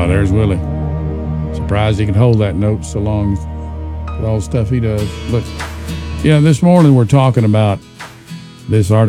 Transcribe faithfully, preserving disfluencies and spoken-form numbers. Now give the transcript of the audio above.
Oh, there's Willie. Surprised he can hold that note so long with all the stuff he does. But yeah, this morning we're talking about this article.